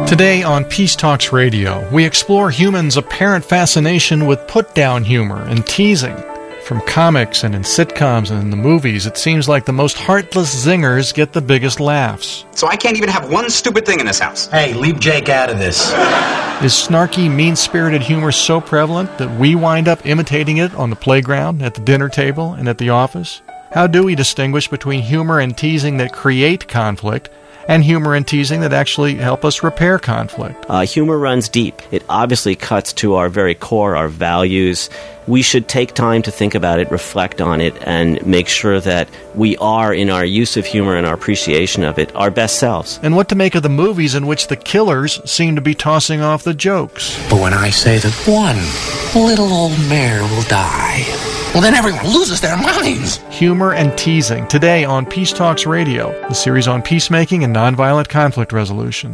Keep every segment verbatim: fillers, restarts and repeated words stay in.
Today on Peace Talks Radio, we explore humans' apparent fascination with put-down humor and teasing. From comics and in sitcoms and in the movies, it seems like the most heartless zingers get the biggest laughs. So I can't even have one stupid thing in this house. Hey, leave Jake out of this. Is snarky, mean-spirited humor so prevalent that we wind up imitating it on the playground, at the dinner table, and at the office? How do we distinguish between humor and teasing that create conflict and humor and teasing that actually help us repair conflict? Uh, humor runs deep. It obviously cuts to our very core, our values. We should take time to think about it, reflect on it, and make sure that we are, in our use of humor and our appreciation of it, our best selves. And what to make of the movies in which the killers seem to be tossing off the jokes. But when I say that one little old mare will die, well, then everyone loses their minds. Humor and teasing, today on Peace Talks Radio, the series on peacemaking and nonviolent conflict resolution.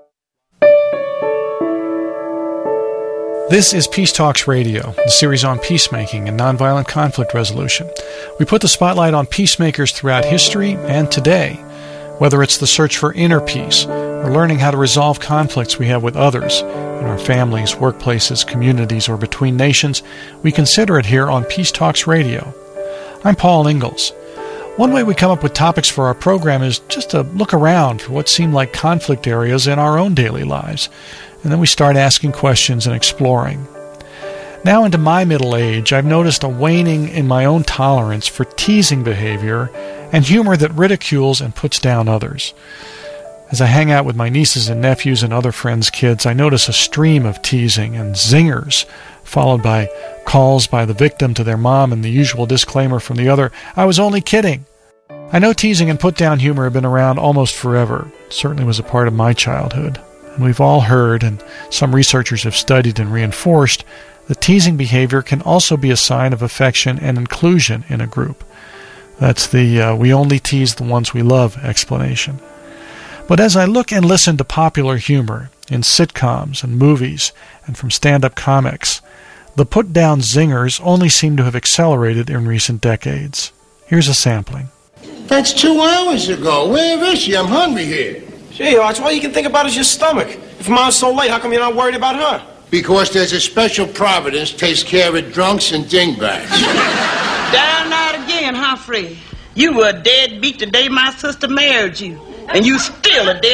This is Peace Talks Radio, the series on peacemaking and nonviolent conflict resolution. We put the spotlight on peacemakers throughout history and today. Whether it's the search for inner peace or learning how to resolve conflicts we have with others in our families, workplaces, communities, or between nations, we consider it here on Peace Talks Radio. I'm Paul Ingalls. One way we come up with topics for our program is just to look around for what seem like conflict areas in our own daily lives, and then we start asking questions and exploring. Now into my middle age, I've noticed a waning in my own tolerance for teasing behavior and humor that ridicules and puts down others. As I hang out with my nieces and nephews and other friends' kids, I notice a stream of teasing and zingers, followed by calls by the victim to their mom and the usual disclaimer from the other, "I was only kidding." I know teasing and put-down humor have been around almost forever. It certainly was a part of my childhood. And we've all heard, and some researchers have studied and reinforced, that teasing behavior can also be a sign of affection and inclusion in a group. That's the uh, we only tease the ones we love explanation. But as I look and listen to popular humor in sitcoms and movies and from stand-up comics, the put-down zingers only seem to have accelerated in recent decades. Here's a sampling. That's two hours ago. Where is she? I'm hungry here. Gee, Arch, all you can think about is your stomach. If Mom's so late, how come you're not worried about her? Because there's a special providence takes care of drunks and dingbats. Down out again, Humphrey. You were dead beat the day my sister married you. And you still a dead